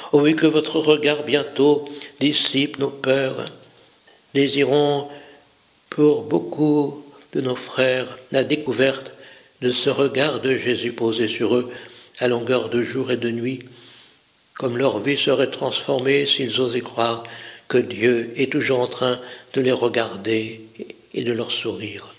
Oh oui, que votre regard bientôt dissipe nos peurs. Désirons pour beaucoup de nos frères la découverte de ce regard de Jésus posé sur eux à longueur de jour et de nuit, comme leur vie serait transformée s'ils osaient croire que Dieu est toujours en train de les regarder et de leur sourire.